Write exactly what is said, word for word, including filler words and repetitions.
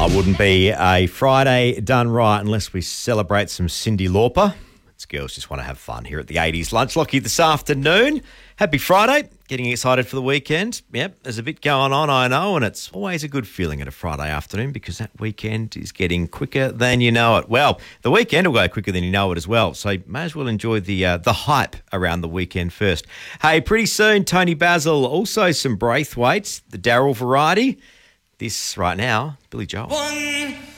Oh, wouldn't be a Friday done right unless we celebrate some Cyndi Lauper. It's girls just want to have fun here at the eighties Lunch Lockie this afternoon. Happy Friday. Getting excited for the weekend. Yep, there's a bit going on, I know, and it's always a good feeling at a Friday afternoon because that weekend is getting quicker than you know it. Well, the weekend will go quicker than you know it as well, so you may as well enjoy the uh, the hype around the weekend first. Hey, pretty soon, Tony Basil, also some Braithwaite, the Daryl variety. This right now, Billy Joel. One.